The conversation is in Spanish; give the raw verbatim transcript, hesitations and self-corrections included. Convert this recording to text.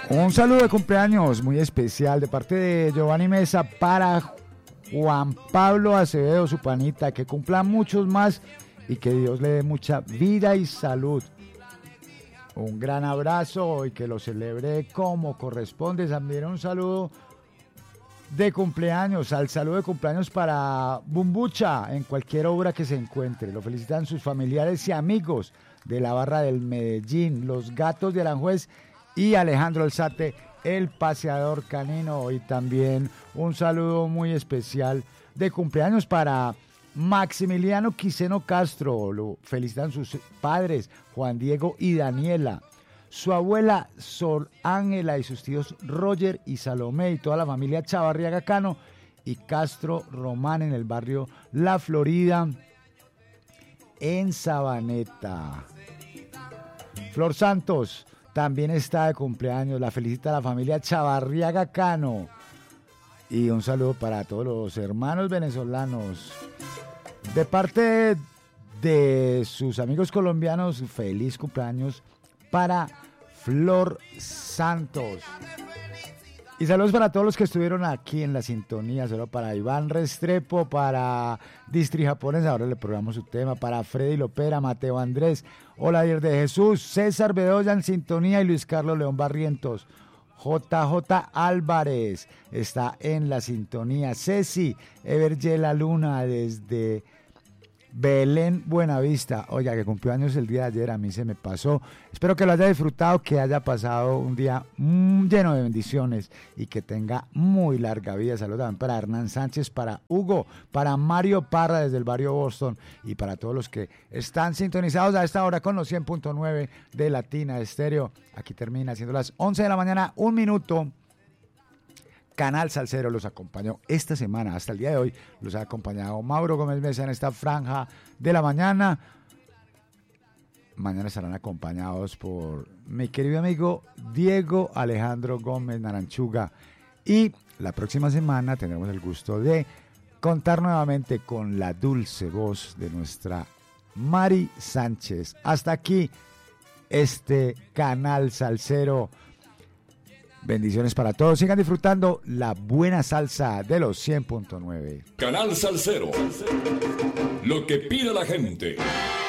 Un saludo de cumpleaños muy especial de parte de Giovanni Mesa para Juan Pablo Acevedo, su panita, que cumpla muchos más y que Dios le dé mucha vida y salud. Un gran abrazo y que lo celebre como corresponde. También un saludo de cumpleaños, al saludo de cumpleaños para Bumbucha en cualquier obra que se encuentre. Lo felicitan sus familiares y amigos de la barra del Medellín, los Gatos de Aranjuez y Alejandro Alzate, el paseador canino. Y también un saludo muy especial de cumpleaños para Maximiliano Quiseno Castro. Lo felicitan sus padres Juan Diego y Daniela, su abuela Sor Ángela y sus tíos Roger y Salomé y toda la familia Chavarriaga Cano y Castro Román en el barrio La Florida en Sabaneta. Flor Santos también está de cumpleaños, la felicita la familia Chavarriaga Cano y un saludo para todos los hermanos venezolanos. De parte de sus amigos colombianos, feliz cumpleaños para Flor Santos. Y saludos para todos los que estuvieron aquí en la sintonía. Saludos para Iván Restrepo, para Distri Japones, ahora le programamos su tema, para Freddy Lopera, Mateo Andrés, Hola Dios de Jesús, César Bedoya en sintonía y Luis Carlos León Barrientos. J J Álvarez está en la sintonía. Ceci Evergela Luna desde Belén Buenavista. Oiga, que cumplió años el día de ayer, a mí se me pasó. Espero que lo haya disfrutado, que haya pasado un día mm, lleno de bendiciones y que tenga muy larga vida. Saludos también para Hernán Sánchez, para Hugo, para Mario Parra desde el barrio Boston y para todos los que están sintonizados a esta hora con los cien punto nueve de Latina Estéreo. Aquí termina siendo las once de la mañana, un minuto. Canal Salcero los acompañó esta semana, hasta el día de hoy, los ha acompañado Mauro Gómez Mesa en esta franja de la mañana. Mañana estarán acompañados por mi querido amigo Diego Alejandro Gómez Naranchuga. Y la próxima semana tendremos el gusto de contar nuevamente con la dulce voz de nuestra Mari Sánchez. Hasta aquí este Canal Salcero. Bendiciones para todos. Sigan disfrutando la buena salsa de los cien punto nueve. Canal Salcero. Lo que pide la gente.